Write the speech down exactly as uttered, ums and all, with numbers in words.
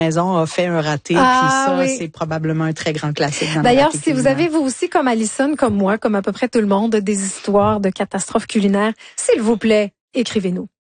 maison a fait un raté. Ah, puis ça, oui. c'est probablement un très grand classique dans D'ailleurs, le si vous avez, vous aussi, comme Alison, comme moi, comme à peu près tout le monde, des histoires de catastrophes culinaires, s'il vous plaît, écrivez-nous.